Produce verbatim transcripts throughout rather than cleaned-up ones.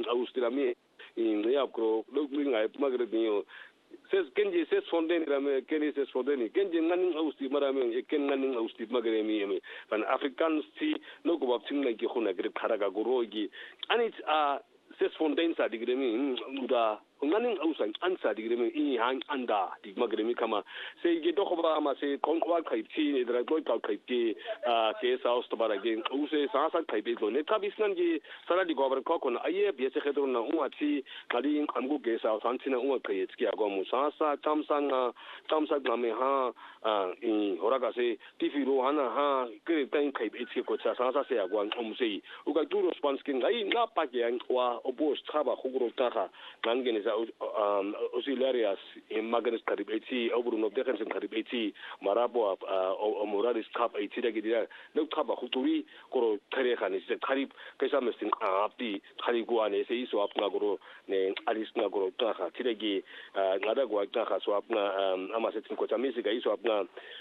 austirami in ya pro looking at magrebio says Kenji says Fonden Kenny says Fondeni Kenji Nanning Austi Marame Ken Nanning Austi Magremi an African see no go up like Yahuna Grip Karagagorogi and it's uh says Fonden Sadigremi Uda Nanning Ausan answer Digremi in Hang Anda the Magremi Kama say Gedokoma say Conqua Kaiti Dragoy Kaiti uh Case House to Baragain Use Sasa Kaibito Netabisnangi Saradi Governor Kokon Aye Biasekadona Umati Kadin Amgu Gesa Santina Umakayski Agomu Sasa Tamsanga Tamsak Nameha in Horagase Tifiru Hana Ha Great Time Kaib Itski Kocha Sasa Seaguan Umsi Ugatu Spanskin Lai Napakian Wa Obos Taba Hugro Taha Nangan is auxiliaries in Magnus Karibeti, Obrun of Defense and Karibeti, Marabo, Moraris Cup, a Tidagira, no Kaba Huturi, Koro Terehan is the Karib, Kesamastin Abdi, Kariguan, so Apnagoro, named Alice Nagoro Taha, Tidagi, Nadagua Taha, so Apna, Amasetin Kotamisiga, so Apna,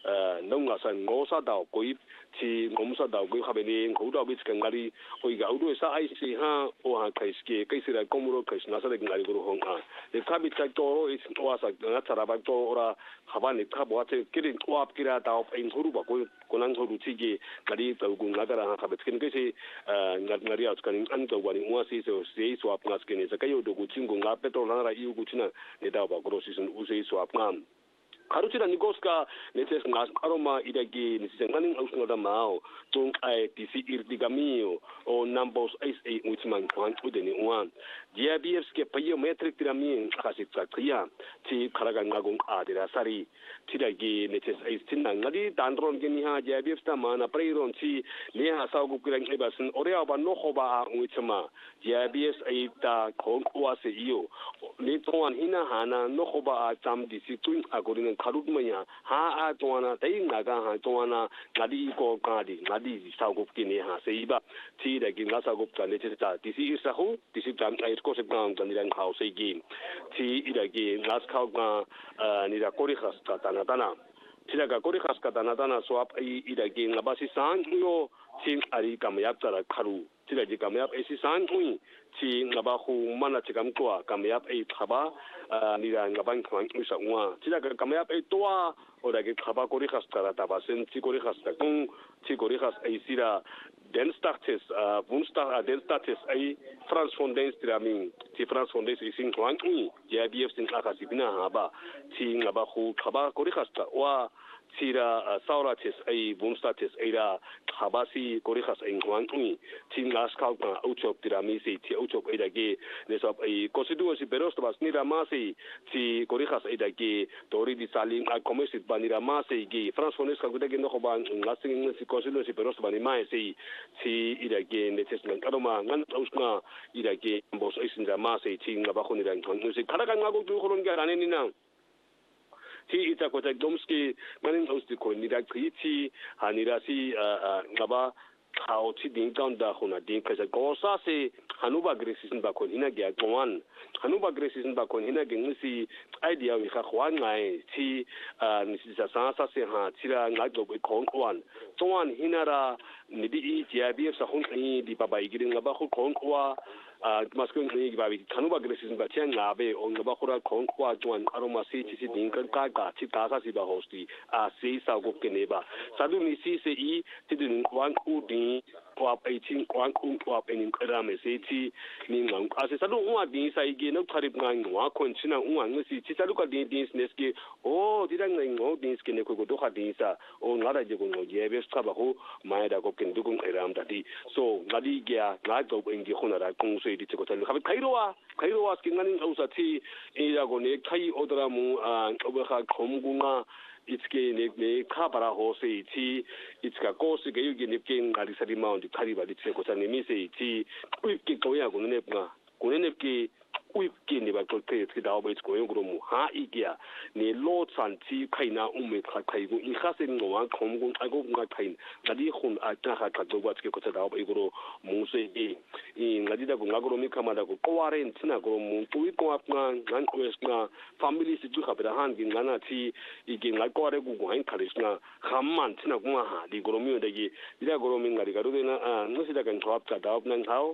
Nongas and Mosa Dao, Goip, Ti Momsa Dao, Gohabeni, Huda Witzkangari, Oiga, Udu, I see her or Kaiski, Kaisira Komuro, Kaisnasa, Garigo. The Kabita Toro is was a Natarabato or Havani Kabwate, getting up Kira of in Huruba, Konango Tigi, Kadita Gunagara, Habetkin, Nagmaria, Scanning Anto, when it was so say swap Naskin is a Kayo, Guchingunga, Petrolana, Ugutina, Nedaba Grosses and Uze swap. Karuchira Nigoska, Netes Nas Aroma Idagi, Nissanganing Ausnoda Mao, Tung I T C Irdigamio, or Numbers S A Whichman, one with any one. G I B F Skepiometric Tiramin, Kasitria, T Karagangagung Adira Sari, Tidagi, Netes Aistina, Nadi, Dandron Genia, G I B F Stamana, Prayron T, Nia Saugu Grand Eberson, Oreaba Nohoba, Wichama, G I B S Aita, Kong Oase Io, Liton Hina Hana, Nohoba, Tam Disituin, according Karutmaya, Ha Tuana, Tainaga, Tuana, Nadi Ko Gadi, Nadi, Sagupkini, Haseiba, T, the Ginasagupka, Netita, this is a whole, this is time I scored a ground and then house again. T, it again, Naskauga, Nida Korihas Katanatana. Tilaga Korihas Katanatana swap, it again, Abasi San, yo, Tim Ari Kamayapta Karu, Tilaji Kamayap, Esisan, Ti Nabahu Manachikamtua, Kamayap a Taba, Nida Naban Kwangusa, Tilaga Kamayap a Toa, or I get Tabakorikas Taratabasen, Tikorihas Takung, Tikorihas a Sira, then starts, uh, Vunstar, then starts a France Fondains Tiramin, Ti France Fondains is in Kwangi, J I B F in Akasibina Haba, Ti Nabahu Tabakorihasta, or Tira Sauratis a Bunstatis Ada Habasi Korihas in Kwangi, Tim Laskau, Uchop Tiramisi, Ti Uchop Edage, there's up a constituency Berostabas Niramasi, Ti Korihas Edage, Tori di Salim, I committed Baniramasi, France Fonesca Gudaginoban, lasting constituency Berostabani Masi, Ti Idage, the testament Aroma, Nantausna, Idage, Bos Isin Masi, Ting Abahuni and Music, Karagango to Holonga and any now. Ti ita kota domski manin ostiko nida kriti hanirasi ngaba kao ti dingkan da hona dingka sa gosa se hanuba gresisin ba kon hina gya gwan hanuba gresisin ba kon hina gengsi idea wi kha khwan ngai ti nisi sa sa sa se ha tira ngado be kon kwan twan hinara nidi G I B F sa hon ni di baba igin ngaba khu kon kwa masculine ni babi kanuba gresisin ba tian ngabe on ngaba khura kon kwa twan aroma si ti si dingkan ka ka ti ta sa si ba hosti a si sa go keneba sadu ni si se i ti din kwan u din kwap eighteen kwan kun kwap en rame se ti ni ngang ase sadu u din sa ige no kharib ngang wa kon china u ang si ti sadu ka din din sneski o ti dang ngang o din skene ko do kha din sa o ngara je ko ngo je be ska ba ho mai da ko ken du kun ram da ti so ngadi gya ga go en gi khona ra kong se di ko ta kha kairowa kairowa skin ngani au sa ti e ya go ne kai odra mu a oba kha khomgunga itske ne ne khabara ho se ti itska ko se ge yugi ne ken ngari sari mount khariba di tse ko ta ne mi se ti uip ki ko ya go ne pna ko ne ki uip ki ne ba ko te ti da ba itsko yo gro mu ha igia ne lo chan ti khaina umme kha khai go in kha se ngo wa khomgung a go nga khain ngadi khun a ta kha ka do ba tske ko ta da ba igro mu se e ngadi da go nga gro mi kama da go ko wa ren tina gro mu tu i ko apna ngan ko es na family si ju kha bra han gi ngana ti igi nga ko re gu go hin kharisna khamman tina go ha di gro mi da gi ida gro mi ngari ga ru de na no si da kan thop ta da op nang khao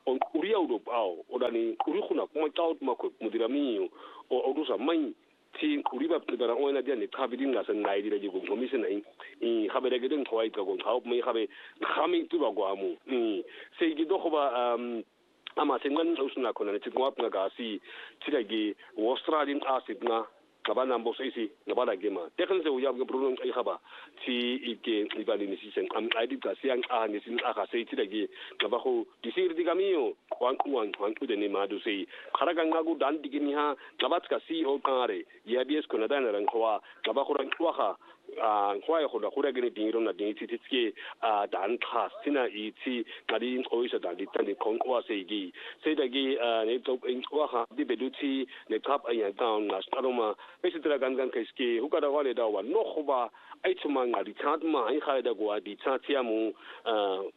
on uri Europe au orani uri kuna kuma taut mako mudirami o odusa mai ti uri ba pera ona dia ne kabidin ga san nai dira jigo komise nai i khabere geden khwai ka gon khau mai khabe khami tu ba gwa mu i sei gi do khoba um ama sengan usna kona ne tikwa pna ga si tiragi australian acid na kaba nambo sisi ngabala gema tekhen se uyab problem ai khaba ti ike ibali ni sisen am ai dita siang a ni sin a ka sei tiragi ngaba ko disir digamio wan wan wan ku de ni madu sei kharaga ngagu dan digini ha ngabat ka si o kare yabs kona dan ran khwa ngaba ko ran khwa a khwa ko da khura gani dingiro na ding ti ti a dan kha sina i ti ngadi oisa dan di tan kong kwa sei gi sei da gi ne to in kwa ha di beduti ne kap ayan down na staroma pesi tra gan gan keski hukada wale da wa no khoba ai chuma ngadi chat ma ai kha da gwa di chat tia mu a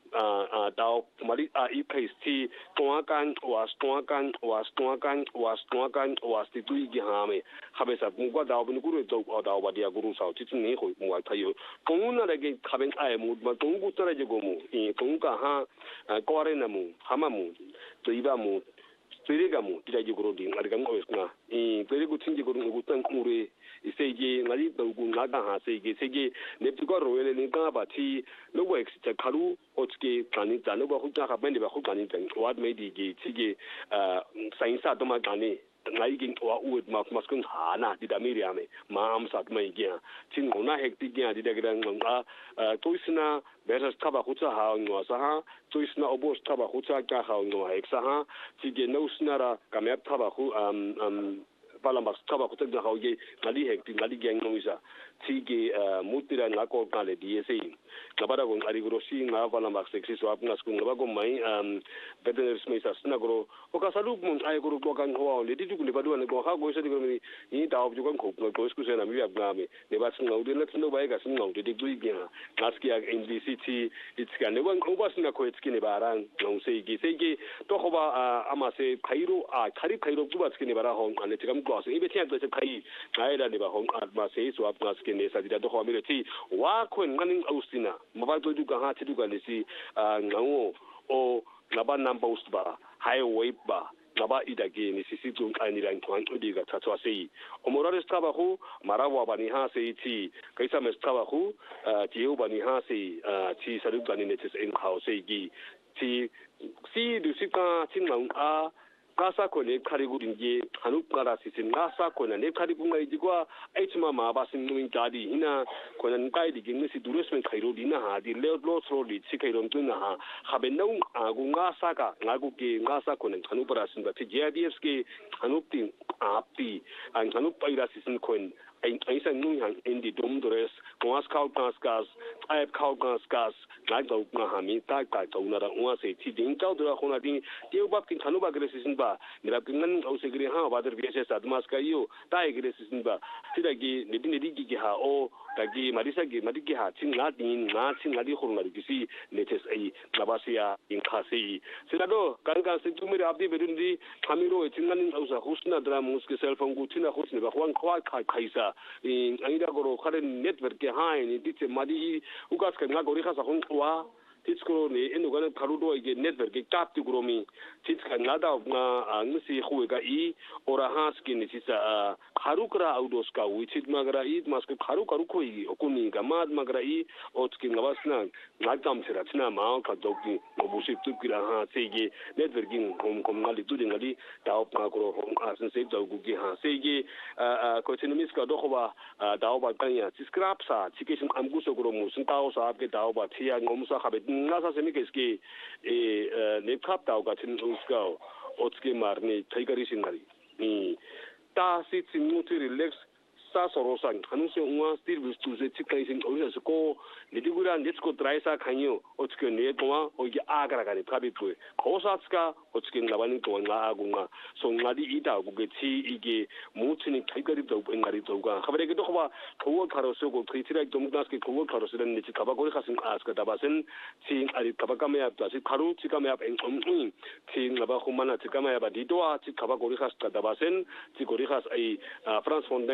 a da mari a i pesti to kan was to kan was to kan was to kan was ti tu gi ha me khabe sa mu gwa da bu guru to da wa dia guru sa ti ni ko mu wa tayo konguna da ge khaben ai mu ma kongu tara je go mu i konga ha ko re na mu hama mu to iba mu Periga mu tidak juguru di ngari kang ois na i perigu tinji guru ngutan kure isege ngari do gu ngada ha sege sege ne tigo roele ni ka ba ti no works ta karu otske kani ta no ba hu ta ka bende ba hu kani tan what made di ge tige science to ma kani ngai ging wa uet ma maskun ha na di da miri ame ma am sat mai ge tin na hekti ge di da gran nga toisna beres taba khutsa ha ngwa sa ha toisna obos taba khutsa ka ha ngwa eksa ha tige no snara kamep taba khu um um palambas taba khutsa ga ha ge ngali hekti ngali ge ngwa tige mutira ngako kale di ese ngabara go ngari grosi nga palambas sexy so apna skun ngaba go mai um better smisa snagro o ka salu mun ai go go kan ho le di du le badu ne go ha go se di go ni ni ta ob ju kan ko go sku se na mi ab na me ne ba sn ngau de na tno ba ga sn ngau de di du gi ha ngaski ya in the city it's kan ne go ko ba sn ko it's kini baran ngau se gi se gi to ko ba ama se khairo a khari khairo bu ba skini bara ho ane tikam go se ibe tian de se khai ngai da ne ba ho ma se so ap ngaski ne sa di da do ho mi le ti wa ko ngani austina ma ba do du ga ha ti du ga le si ngau o ngaba number usba highway ba ngaba idage ni sisi tun kai ni ran kwan odi ga tatwa sei omorare staba khu marawa bani ha sei ti kaisa mes staba khu ti u bani ha sei ti saru bani ne tes in house sei gi ti si du sika tin mang a kasa ko ne kharigu ringe hanu kara sisin nasa ko ne kharigu ngai digwa aichma ma ba sin nuin jadi hina ko nan kai digin ni si durusmen khairo dina ha di le lo tro li chi khairo tun ha habe nau agu ngasa ka ngagu ke ngasa ko ne hanu para sin ba ti jds ke hanu tin api an hanu paira sisin ko ai ai san nu han indi dom dores was kau kaskas ai kau kaskas ngai do na ha mi ta ta to na ra wa se ti ding kau do khona ding ti ubap kin hanu ba gresisin ba nira kingan au segri ha ba der biese sadmas kayo ta gresisin ba ti da gi ne din di gi ha o ta gi marisa gi madi gi ha tin na din na tin na di khon na gi si ne tes ai na ba sia in khasi sira do kan kan se tu mira abdi bedun di khamiro tingan au sa husna dra mus ke cell phone gu tina husne ba khwan khwa khaisa in aida goro khare network ke ha ni ditse madi ugas ka ngagori khasa khon wa titsko ni enu gana karudo ige network ke tap ti gromi titska nada nga ngsi khuwe ga I ora has ke ni tisa kharukra audos ka wichit magra I mas ke kharu karu khoi okuni ga mad magra I otki ngabasna ngakam sira tina ma ka doki obusi tukira ha sege networking kom kom ngali tu ngali daop na gro hom asen se dogu gi ha sege ko tinimis ka dokwa daoba tanya tiskrap sa tikishin amguso gro mu sun tawo sa apke daoba thia ngomsa khabe ngasa semi keski e nepkhap taw ga tin usko otske marni thaigari sinari ni ta si timuti relax sa sorosan hanuse unwa stir bistu ze tikai sin oisa ko nidigura netsko traisa khanyo otske ne towa ogi agra ga ni phabi tu khosatska otske ngabani to nga agunga so ngadi ita guge ti ige mutini thaigari do ngari to ga khabare ge to khwa ko kharo so go thitira dom gas ke ko kharo so den ni kaba gori khasin aska dabasen ti ari kaba kame ya ta si kharu ti kame ya en om ti ngaba khumana ti kame ya ba ditwa ti kaba gori khas dabasen ti gori khas ai france fondance ai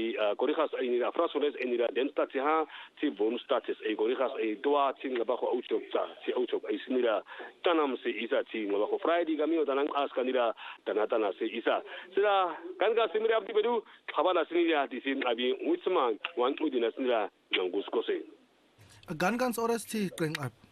i korihas ai ni frasones ai ni den status ha ti bonus status ai korihas ai doa ti ngaba ko auto ta ti auto ai sinira tanam se isa ti ngaba ko friday kami otanang as kanira tanatana se isa sira kanga simira abdi bedu khabana sinira ti sin abi uitsman wan udina sinira nangus kose gan gans oresti kreng up